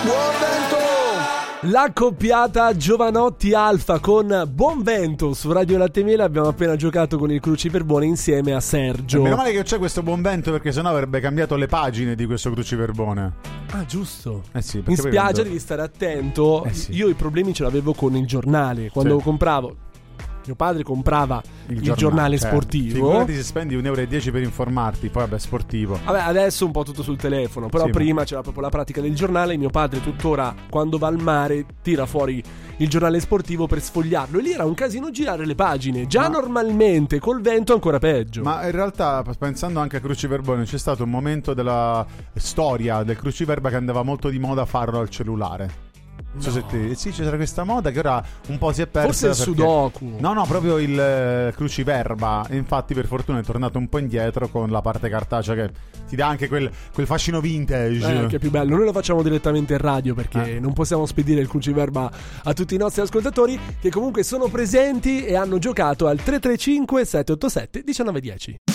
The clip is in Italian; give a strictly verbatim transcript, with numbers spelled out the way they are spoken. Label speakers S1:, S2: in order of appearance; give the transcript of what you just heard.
S1: Buon vento!
S2: La coppiata Giovanotti Alfa con Buon Vento su Radio Latte Miele. Abbiamo appena giocato con il Cruciverbone insieme a Sergio.
S3: E meno male che c'è questo Buon Vento, perché sennò avrebbe cambiato le pagine di questo Cruciverbone.
S2: Ah, giusto.
S3: Eh sì,
S2: In spiaggia
S3: quando...
S2: devi stare attento.
S3: Eh sì.
S2: Io i problemi ce l'avevo con il giornale. Quando
S3: Sì.
S2: compravo, mio padre comprava il,
S3: Il
S2: giornale,
S3: giornale, certo.
S2: sportivo.
S3: Figurati se spendi un euro e dieci per informarti. Poi vabbè, sportivo.
S2: Vabbè, adesso un po' tutto sul telefono. Però
S3: Sì,
S2: prima c'era proprio la pratica del giornale. Mio padre tuttora, quando va al mare, tira fuori il giornale sportivo per sfogliarlo. E lì era un casino girare le pagine. Già
S3: Ma...
S2: normalmente col vento ancora peggio.
S3: Ma in realtà, pensando anche a Cruciverbone, c'è stato un momento della storia del Cruciverba che andava molto di moda farlo al cellulare. Non so
S2: No.
S3: se te... Sì, c'era questa moda che ora un po' si è persa.
S2: Forse il
S3: perché...
S2: Sudoku.
S3: No, no, proprio il eh, Cruciverba. Infatti, per fortuna è tornato un po' indietro con la parte cartacea che ti dà anche quel, quel fascino vintage.
S2: Eh, che è più bello. Noi lo facciamo direttamente in radio perché
S3: Eh.
S2: non possiamo spedire il Cruciverba a tutti i nostri ascoltatori, che comunque sono presenti e hanno giocato al tre tre cinque sette otto sette uno nove uno zero.